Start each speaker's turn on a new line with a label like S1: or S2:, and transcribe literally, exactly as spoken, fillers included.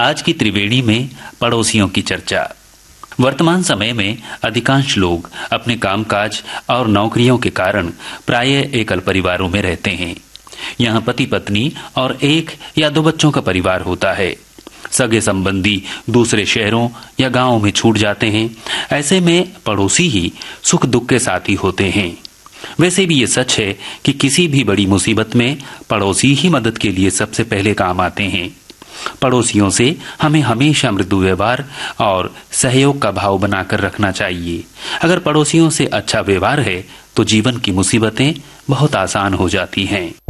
S1: आज की त्रिवेणी में पड़ोसियों की चर्चा। वर्तमान समय में अधिकांश लोग अपने कामकाज और नौकरियों के कारण प्रायः एकल परिवारों में रहते हैं। यहाँ पति पत्नी और एक या दो बच्चों का परिवार होता है। सगे संबंधी दूसरे शहरों या गांवों में छूट जाते हैं। ऐसे में पड़ोसी ही सुख दुख के साथी होते हैं। वैसे भी ये सच है कि किसी भी बड़ी मुसीबत में पड़ोसी ही मदद के लिए सबसे पहले काम आते हैं। पड़ोसियों से हमें हमेशा मृदु व्यवहार और सहयोग का भाव बनाकर रखना चाहिए। अगर पड़ोसियों से अच्छा व्यवहार है तो जीवन की मुसीबतें बहुत आसान हो जाती हैं।